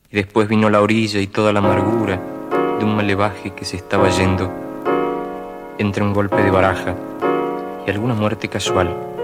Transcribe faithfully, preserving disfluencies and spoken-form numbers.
y después vino la orilla y toda la amargura de un malevaje que se estaba yendo entre un golpe de baraja y alguna muerte casual.